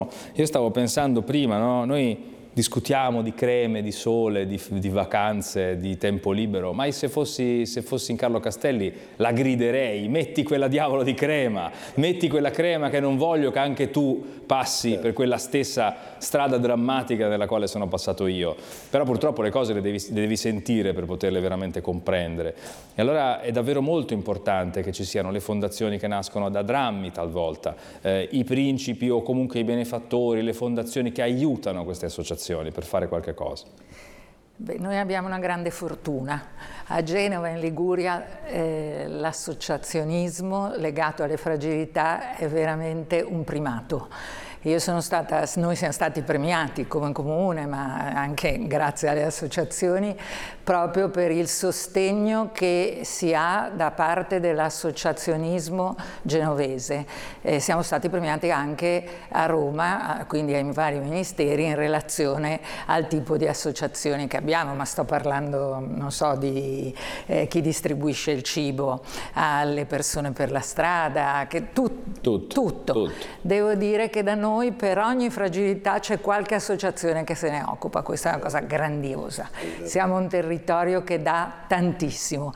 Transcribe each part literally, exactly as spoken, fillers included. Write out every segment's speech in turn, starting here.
Io stavo pensando prima, no? Noi discutiamo di creme, di sole, di, di vacanze, di tempo libero, ma se fossi, se fossi in Carlo Castelli la griderei: metti quella diavolo di crema, metti quella crema che non voglio che anche tu passi per quella stessa strada drammatica nella quale sono passato io. Però purtroppo le cose le devi, le devi sentire per poterle veramente comprendere. E allora è davvero molto importante che ci siano le fondazioni che nascono da drammi talvolta, eh, i principi o comunque i benefattori, le fondazioni che aiutano queste associazioni per fare qualche cosa. Beh, noi abbiamo una grande fortuna. A Genova, in Liguria, eh, l'associazionismo legato alle fragilità è veramente un primato. Io sono stata, noi siamo stati premiati come comune, ma anche grazie alle associazioni, proprio per il sostegno che si ha da parte dell'associazionismo genovese. Eh, siamo stati premiati anche a Roma, quindi ai vari ministeri, in relazione al tipo di associazioni che abbiamo, ma sto parlando, non so, di eh, chi distribuisce il cibo alle persone per la strada, che tu, tutto, tutto. tutto. Devo dire che da noi per ogni fragilità c'è qualche associazione che se ne occupa, questa è una cosa grandiosa. Siamo un territorio che dà tantissimo.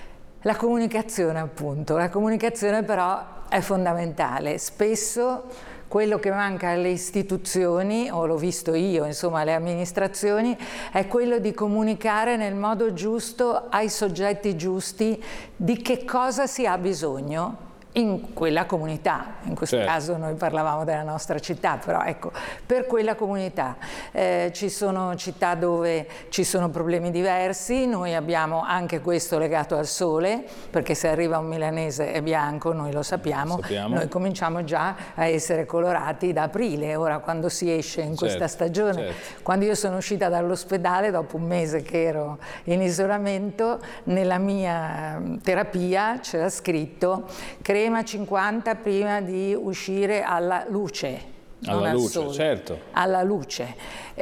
La comunicazione, appunto, la comunicazione però è fondamentale. Spesso quello che manca alle istituzioni, o l'ho visto io, insomma alle amministrazioni, è quello di comunicare nel modo giusto ai soggetti giusti di che cosa si ha bisogno in quella comunità. In questo certo. caso noi parlavamo della nostra città, però ecco, per quella comunità. Eh, ci sono città dove ci sono problemi diversi, noi abbiamo anche questo legato al sole, perché se arriva un milanese è bianco, noi lo sappiamo, sappiamo. Noi cominciamo già a essere colorati da aprile, ora quando si esce in certo. questa stagione. Certo. Quando io sono uscita dall'ospedale, dopo un mese che ero in isolamento, nella mia terapia c'era scritto crema cinquanta prima di uscire alla luce, alla non luce, al sole, certo. alla luce.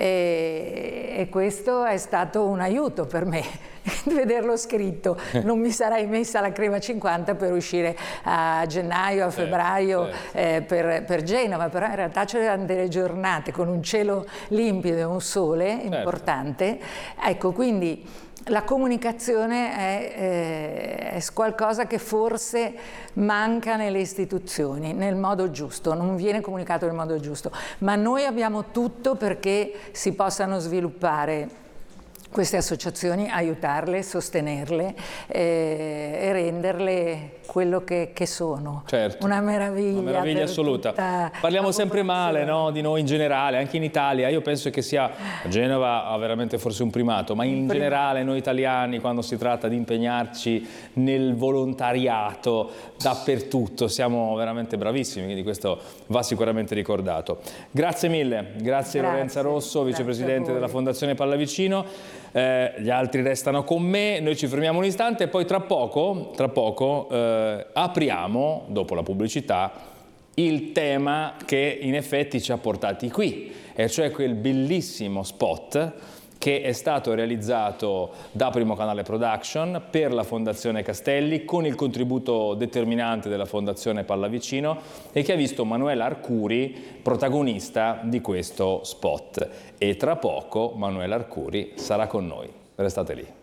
E, e questo è stato un aiuto per me, vederlo scritto. Non mi sarei messa la crema cinquanta per uscire a gennaio, a febbraio, certo, certo. Eh, per, per Genova, però in realtà c'erano delle giornate con un cielo limpido e un sole certo. importante. Ecco, quindi la comunicazione è, eh, è qualcosa che forse manca nelle istituzioni, nel modo giusto, non viene comunicato nel modo giusto, ma noi abbiamo tutto perché si possano sviluppare queste associazioni, aiutarle, sostenerle eh, e renderle quello che, che sono. Certo. Una meraviglia. Una meraviglia assoluta. Parliamo sempre male, no, di noi in generale, anche in Italia. Io penso che sia, Genova ha veramente forse un primato, ma in generale noi italiani, quando si tratta di impegnarci nel volontariato dappertutto, siamo veramente bravissimi, quindi questo va sicuramente ricordato. Grazie mille, grazie, grazie. Lorenza Rosso, vicepresidente della Fondazione Pallavicino. Eh, gli altri restano con me, noi ci fermiamo un istante e poi tra poco, tra poco eh, apriamo, dopo la pubblicità, il tema che in effetti ci ha portati qui, e cioè quel bellissimo spot che è stato realizzato da Primo Canale Production per la Fondazione Castelli con il contributo determinante della Fondazione Pallavicino e che ha visto Manuela Arcuri protagonista di questo spot. E tra poco Manuela Arcuri sarà con noi. Restate lì.